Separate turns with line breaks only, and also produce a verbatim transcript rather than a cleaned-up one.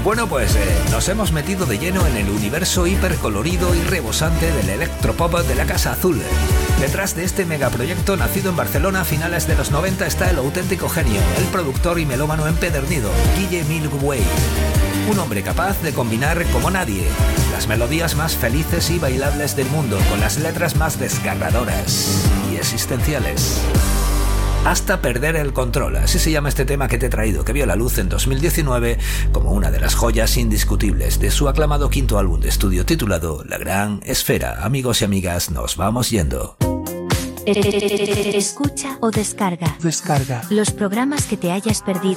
Bueno, pues eh, nos hemos metido de lleno en el universo hipercolorido y rebosante del electropop de la Casa Azul. Detrás de este megaproyecto nacido en Barcelona a finales de los noventa está el auténtico genio, el productor y melómano empedernido, Guille Milkway. Un hombre capaz de combinar como nadie las melodías más felices y bailables del mundo con las letras más desgarradoras y existenciales. Hasta perder el control, así se llama este tema que te he traído, que vio la luz en dos mil diecinueve como una de las joyas indiscutibles de su aclamado quinto álbum de estudio titulado La Gran Esfera. Amigos y amigas, nos vamos yendo.
Escucha o descarga.
Descarga.
Los programas que te hayas perdido